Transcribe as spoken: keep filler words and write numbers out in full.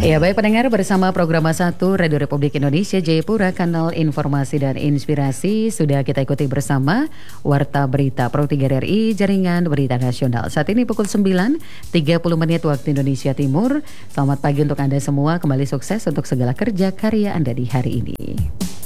Ya, baik pendengar, bersama Program satu Radio Republik Indonesia Jayapura, kanal informasi dan inspirasi, sudah kita ikuti bersama Warta Berita Pro tiga R I, Jaringan Berita Nasional. Saat ini pukul sembilan tiga puluh menit waktu Indonesia Timur. Selamat pagi untuk Anda semua, kembali sukses untuk segala kerja karya Anda di hari ini.